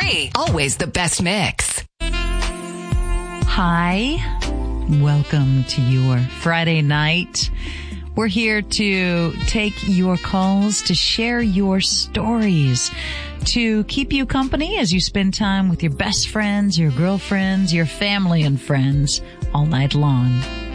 93. Always the best mix. Hi. Welcome to your Friday night. We're here to take your calls, to share your stories, to keep you company as you spend time with your best friends, your girlfriends, your family and friends all night long.